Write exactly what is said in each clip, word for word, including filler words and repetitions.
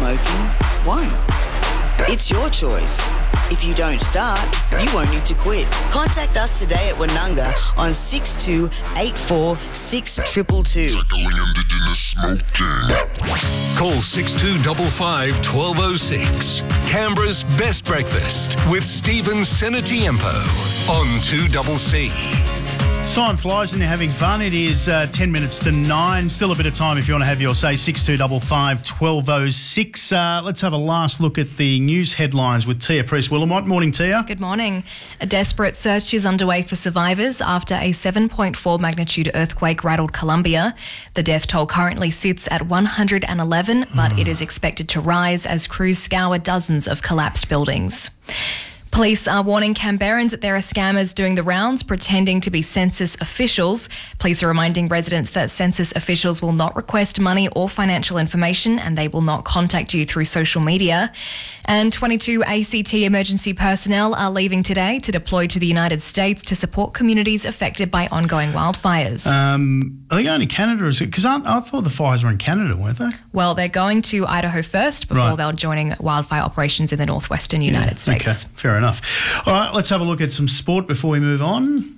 smoking won't. It's your choice. If you don't start, you won't need to quit. Contact us today at Wanunga on six two eight four six two two two. Tackling Indigenous smoking. Call six two five five, one two zero six. Canberra's Best Breakfast with Stephen Senatiempo on two C C. Time flies and you're having fun. It is uh, ten minutes to nine. Still a bit of time if you want to have your say. six two five five, one two zero six. Uh, let's have a last look at the news headlines with Tia Priest-Willamont. Morning, Tia. Good morning. A desperate search is underway for survivors after a seven point four magnitude earthquake rattled Colombia. The death toll currently sits at one hundred eleven, but mm. it is expected to rise as crews scour dozens of collapsed buildings. Police are warning Canberrans that there are scammers doing the rounds pretending to be census officials. Police are reminding residents that census officials will not request money or financial information and they will not contact you through social media. And twenty-two A C T emergency personnel are leaving today to deploy to the United States to support communities affected by ongoing wildfires. Um, are they going to Canada? Because I, I thought the fires were in Canada, weren't they? Well, they're going to Idaho first before Right. they're joining wildfire operations in the northwestern United Yeah, States. Okay, fair enough. All right, let's have a look at some sport before we move on.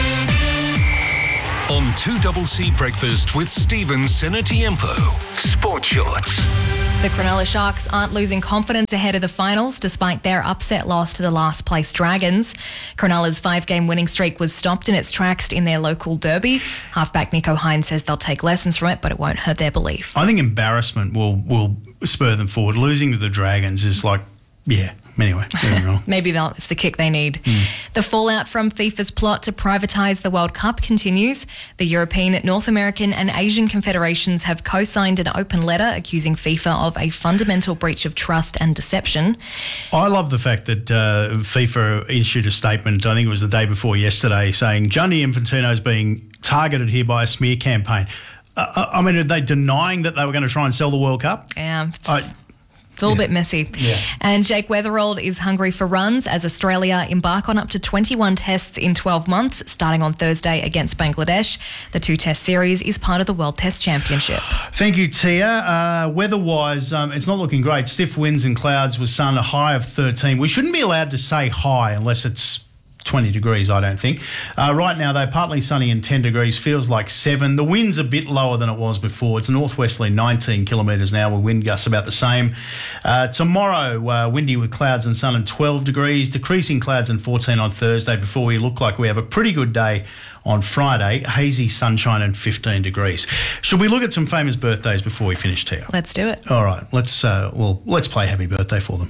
On two C C Breakfast with Stephen Senatiempo. Sport Shorts. The Cronulla Sharks aren't losing confidence ahead of the finals despite their upset loss to the last place Dragons. Cronulla's five-game winning streak was stopped in its tracks in their local derby. Halfback Nico Hines says they'll take lessons from it, but it won't hurt their belief. I think embarrassment will, will spur them forward. Losing to the Dragons is like, yeah. Anyway, moving on. Maybe they'll, it's the kick they need. Mm. The fallout from FIFA's plot to privatise the World Cup continues. The European, North American and Asian confederations have co-signed an open letter accusing FIFA of a fundamental breach of trust and deception. I love the fact that uh, FIFA issued a statement, I think it was the day before yesterday, saying Gianni Infantino is being targeted here by a smear campaign. Uh, I mean, are they denying that they were going to try and sell the World Cup? Yeah. I, It's all yeah. a bit messy. Yeah. And Jake Weatherald is hungry for runs as Australia embark on up to twenty-one tests in twelve months, starting on Thursday against Bangladesh. The two-test series is part of the World Test Championship. Thank you, Tia. Uh, weather-wise, um, it's not looking great. Stiff winds and clouds with sun, a high of thirteen. We shouldn't be allowed to say high unless it's twenty degrees, I don't think. Uh, right now, though, partly sunny and ten degrees, feels like seven. The wind's a bit lower than it was before. It's northwesterly nineteen kilometres an hour, wind gusts about the same. Uh, tomorrow, uh, windy with clouds and sun and twelve degrees, decreasing clouds and fourteen on Thursday before we look like we have a pretty good day on Friday, hazy sunshine and fifteen degrees. Should we look at some famous birthdays before we finish, Tia? Let's do it. All right, let's, uh, well, let's play happy birthday for them.